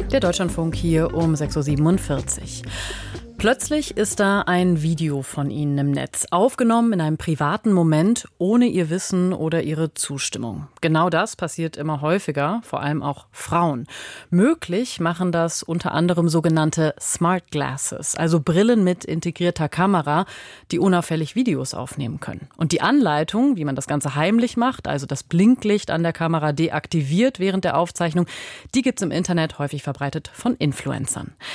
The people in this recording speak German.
Der Deutschlandfunk hier um 6.47 Uhr. Plötzlich ist da ein Video von Ihnen im Netz, aufgenommen in einem privaten Moment, ohne Ihr Wissen oder Ihre Zustimmung. Genau das passiert immer häufiger, vor allem auch Frauen. Möglich machen das unter anderem sogenannte Smart Glasses, also Brillen mit integrierter Kamera, die unauffällig Videos aufnehmen können. Und die Anleitung, wie man das Ganze heimlich macht, also das Blinklicht an der Kamera deaktiviert während der Aufzeichnung, die gibt's im Internet häufig verbreitet von Influencern.